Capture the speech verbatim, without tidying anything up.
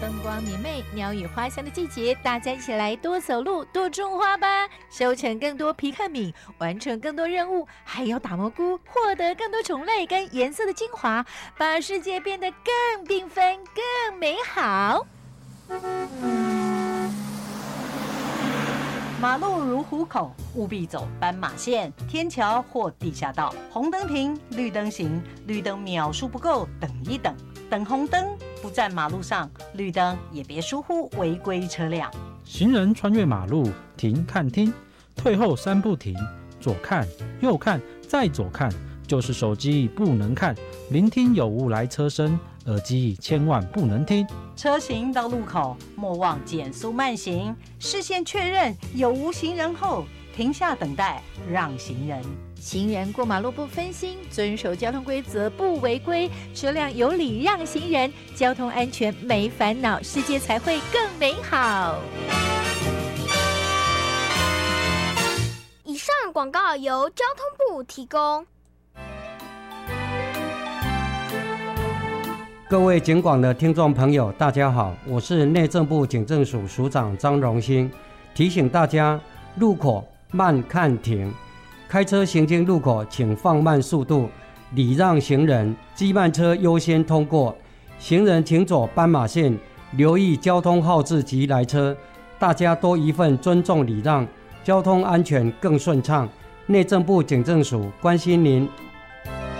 风光明媚、鸟语花香的季节，大家一起来多走路、多种花吧，收成更多皮克敏，完成更多任务，还有打蘑菇，获得更多种类跟颜色的精华，把世界变得更缤纷、更美好。 马路如虎口，务必走斑马线、天桥或地下道。红灯停，绿灯行，绿灯秒数不够，等一等。等红灯，不站马路上，绿灯也别疏忽违规车辆。 行人穿越马路，停看听，退后三步停，左看右看再左看，就是手机不能看，聆听有无来车声，耳机千万不能听。 车行到路口，莫忘减速慢行，视线确认有无行人后，停下等待，让行人。 行人过马路不分心，遵守交通规则不违规，车辆有礼让行人，交通安全没烦恼，世界才会更美好。 以上广告由交通部提供。 各位警广的听众朋友，大家好，我是内政部警政署署长张荣兴，提醒大家路口慢看停，开车行经路口请放慢速度，礼让行人，机慢车优先通过，行人请走斑马线，留意交通号志及来车，大家多一份尊重礼让，交通安全更顺畅。内政部警政署关心您。